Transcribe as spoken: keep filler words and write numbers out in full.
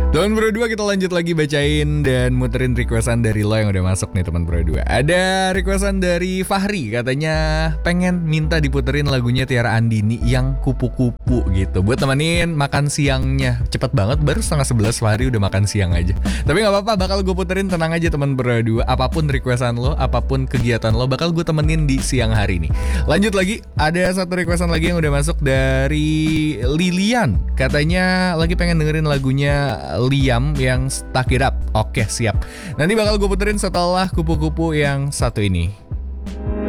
Teman Bro dua, kita lanjut lagi bacain dan muterin requestan dari lo yang udah masuk nih teman Bro dua. Ada requestan dari Fahri, katanya pengen minta diputerin lagunya Tiara Andini yang kupu-kupu gitu, buat temenin makan siangnya. Cepet banget, baru setengah sebelas Fahri udah makan siang aja. Tapi gak apa-apa, bakal gue puterin, tenang aja teman Bro dua. Apapun requestan lo, apapun kegiatan lo, bakal gue temenin di siang hari nih. Lanjut lagi, ada satu requestan lagi yang udah masuk dari Lilian. Katanya lagi pengen dengerin lagunya Liam yang Stuck It Up. Oke, siap. Nanti bakal gue puterin setelah kupu-kupu yang satu ini.